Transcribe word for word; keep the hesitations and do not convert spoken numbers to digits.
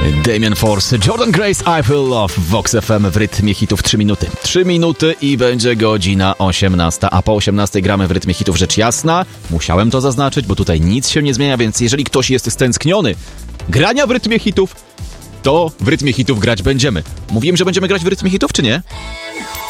Damien Force, Jordan Grace, I Feel Love w Vox F M w rytmie hitów trzy minuty. trzy minuty i będzie godzina osiemnasta, a po osiemnastej gramy w rytmie hitów, rzecz jasna. Musiałem to zaznaczyć, bo tutaj nic się nie zmienia, więc jeżeli ktoś jest stęskniony grania w rytmie hitów, to w rytmie hitów grać będziemy. Mówiłem, że będziemy grać w rytmie hitów, czy nie?